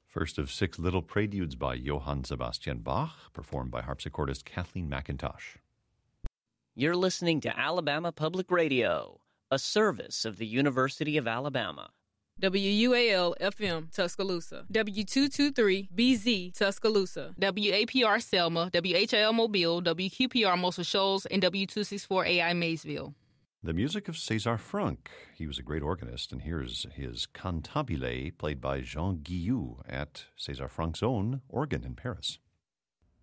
First of 6 little preludes by Johann Sebastian Bach, performed by harpsichordist Kathleen McIntosh. You're listening to Alabama Public Radio, a service of the University of Alabama. WUAL-FM, Tuscaloosa. W223-BZ, Tuscaloosa. WAPR Selma, WHIL Mobile, WQPR Muscle Shoals, and W264AI Maysville. The music of César Franck. He was a great organist, and here's his Cantabile, played by Jean Guillou at César Franck's own organ in Paris.